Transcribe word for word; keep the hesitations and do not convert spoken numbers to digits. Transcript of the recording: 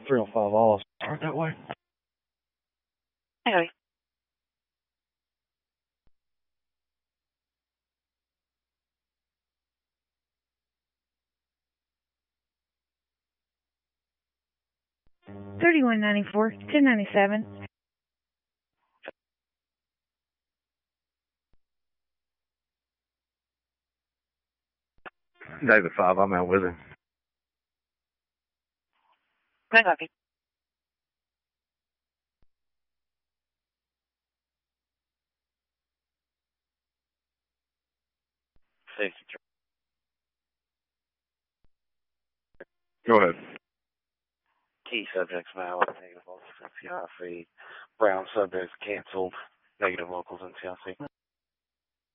three oh five all start that way. Hey, thirty-one ninety-four, ten ninety-seven. David five, I'm out with him. I copy. Safety. Go ahead. Key subjects now, negative locals in C I C. Brown subjects canceled, negative locals in C I C.